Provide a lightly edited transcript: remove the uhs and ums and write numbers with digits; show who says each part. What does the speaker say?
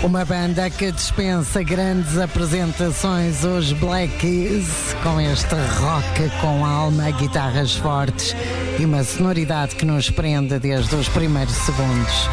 Speaker 1: Uma banda que dispensa grandes apresentações, os Black Keys, com este rock com alma, guitarras fortes e uma sonoridade que nos prende desde os primeiros segundos.